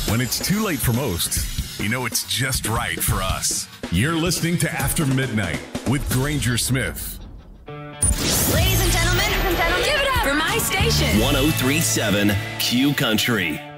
When it's too late for most, you know it's just right for us. You're listening to After Midnight with Granger Smith. Ladies and gentlemen, give it up for my station. 103.7 Q Country.